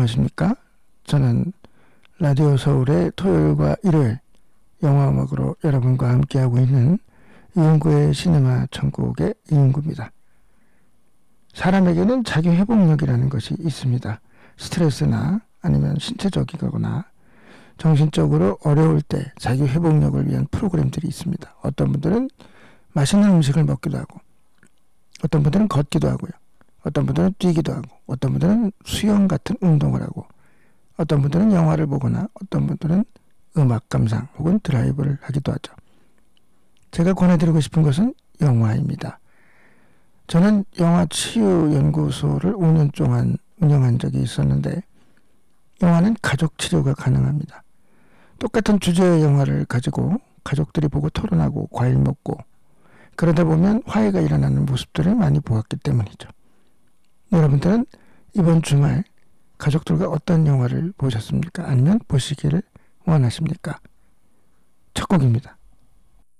안녕하십니까? 저는 라디오 서울의 토요일과 일요일 영화음악으로 여러분과 함께하고 있는 이윤구의 시네마 천국의 이윤구입니다. 사람에게는 자기 회복력이라는 것이 있습니다. 스트레스나 아니면 신체적이거나 정신적으로 어려울 때 자기 회복력을 위한 프로그램들이 있습니다. 어떤 분들은 맛있는 음식을 먹기도 하고, 어떤 분들은 걷기도 하고요. 어떤 분들은 뛰기도 하고, 어떤 분들은 수영 같은 운동을 하고, 어떤 분들은 영화를 보거나, 어떤 분들은 음악 감상 혹은 드라이브를 하기도 하죠. 제가 권해드리고 싶은 것은 영화입니다. 저는 영화치유연구소를 5년 동안 운영한 적이 있었는데, 영화는 가족 치료가 가능합니다. 똑같은 주제의 영화를 가지고 가족들이 보고 토론하고 과일 먹고, 그러다 보면 화해가 일어나는 모습들을 많이 보았기 때문이죠. 여러분들은 이번 주말 가족들과 어떤 영화를 보셨습니까? 아니면 보시기를 원하십니까? 첫 곡입니다.